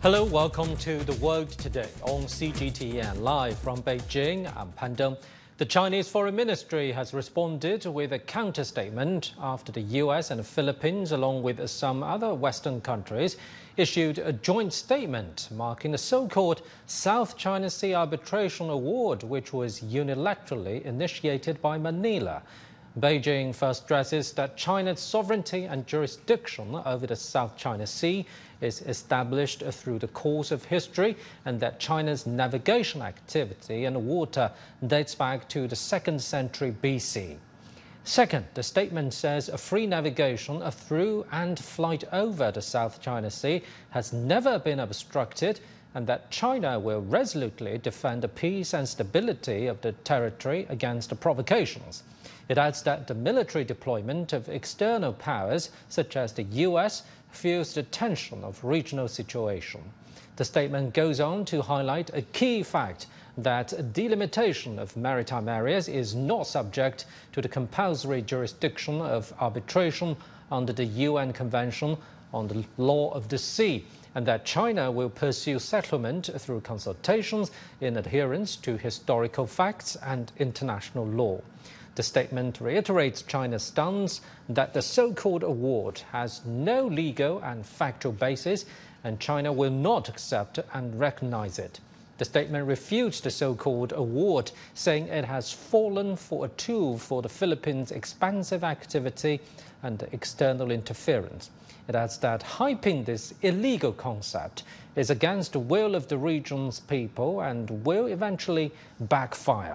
Hello, welcome to The World Today on CGTN, live from Beijing. I'm Pan Deng. The Chinese Foreign Ministry has responded with a counter-statement after the US and the Philippines, along with some other Western countries, issued a joint statement marking the so-called South China Sea Arbitration Award, which was unilaterally initiated by Manila. Beijing first stresses that China's sovereignty and jurisdiction over the South China Sea is established through the course of history and that China's navigation activity in the water dates back to the 2nd century BC. Second, the statement says free navigation through and flight over the South China Sea has never been obstructed and that China will resolutely defend the peace and stability of the territory against provocations. It adds that the military deployment of external powers, such as the US, fuels the tension of regional situation. The statement goes on to highlight a key fact that delimitation of maritime areas is not subject to the compulsory jurisdiction of arbitration under the UN Convention on the Law of the Sea, and that China will pursue settlement through consultations in adherence to historical facts and international law. The statement reiterates China's stance that the so-called award has no legal and factual basis, and China will not accept and recognize it. The statement refutes the so-called award, saying it has fallen for a tool for the Philippines' expansive activity and external interference. It adds that hyping this illegal concept is against the will of the region's people and will eventually backfire.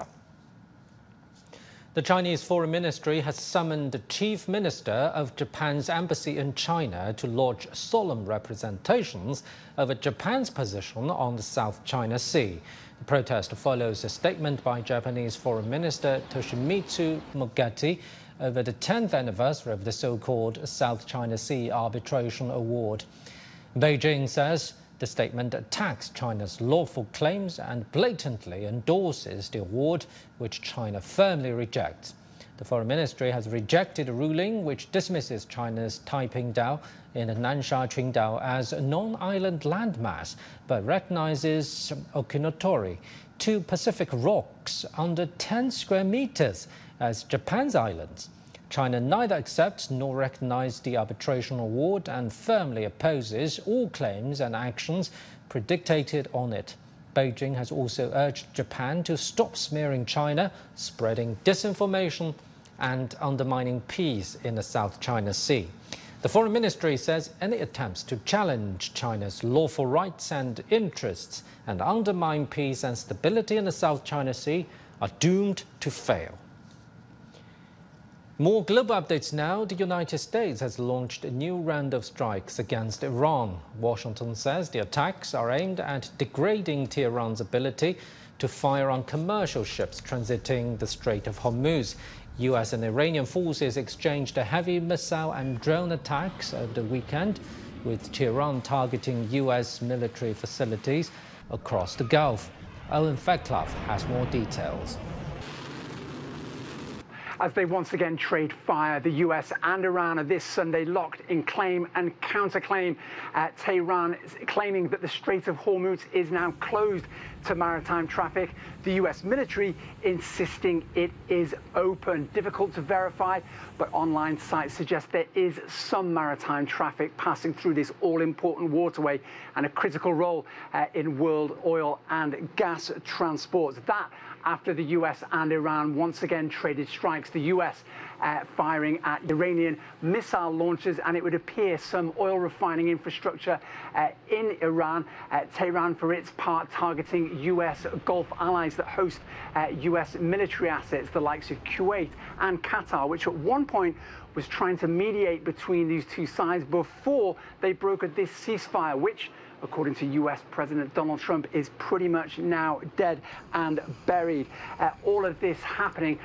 The Chinese Foreign Ministry has summoned the Chief Minister of Japan's embassy in China to lodge solemn representations over Japan's position on the South China Sea. The protest follows a statement by Japanese Foreign Minister Toshimitsu Motegi over the 10th anniversary of the so-called South China Sea Arbitration Award. Beijing says the statement attacks China's lawful claims and blatantly endorses the award, which China firmly rejects. The Foreign Ministry has rejected a ruling which dismisses China's Taiping Dao in the Nansha Qingdao as a non-island landmass, but recognizes Okinotori, two Pacific rocks under 10 square meters, as Japan's islands. China neither accepts nor recognizes the arbitration award and firmly opposes all claims and actions predicated on it. Beijing has also urged Japan to stop smearing China, spreading disinformation and undermining peace in the South China Sea. The Foreign Ministry says any attempts to challenge China's lawful rights and interests and undermine peace and stability in the South China Sea are doomed to fail. More global updates now. The United States has launched a new round of strikes against Iran. Washington says the attacks are aimed at degrading Tehran's ability to fire on commercial ships transiting the Strait of Hormuz. US and Iranian forces exchanged heavy missile and drone attacks over the weekend, with Tehran targeting US military facilities across the Gulf. Owen Fairclough has more details. As they once again trade fire, the US and Iran are this Sunday locked in claim and counterclaim. Tehran is claiming that the Strait of Hormuz is now closed to maritime traffic. The US military insisting it is open. Difficult to verify, but online sites suggest there is some maritime traffic passing through this all-important waterway and a critical role in world oil and gas transport. That after the US and Iran once again traded strikes. The US firing at Iranian missile launchers, and it would appear some oil refining infrastructure in Iran. Tehran, for its part, targeting US Gulf allies that host US military assets, the likes of Kuwait and Qatar, which at one point was trying to mediate between these two sides before they brokered this ceasefire, which, according to US President Donald Trump, is pretty much now dead and buried. All of this happening